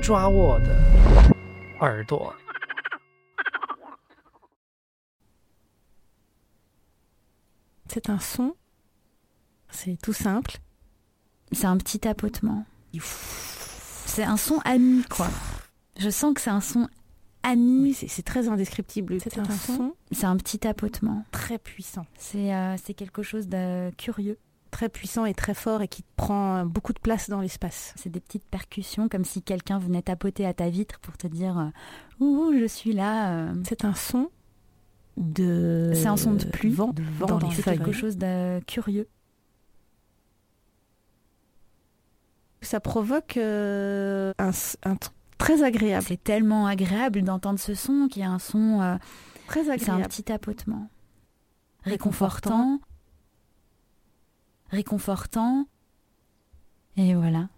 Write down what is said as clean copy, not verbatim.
抓我的耳朵。 C'est un son, c'est tout simple. C'est un petit tapotement. C'est un son ami, quoi. Je sens que c'est un son ami. Oui, c'est très indescriptible. C'est un son. C'est un petit tapotement. Très puissant. C'est quelque chose de curieux. Très puissant et très fort et qui prend beaucoup de place dans l'espace. C'est des petites percussions comme si quelqu'un venait tapoter à ta vitre pour te dire « Ouh, je suis là ». C'est un son C'est un son de pluie, vent dans les feuilles. C'est quelque chose de curieux. Ça provoque un très agréable. C'est tellement agréable d'entendre ce son qu'il y a un son très agréable. C'est un petit tapotement. Réconfortant. Et voilà.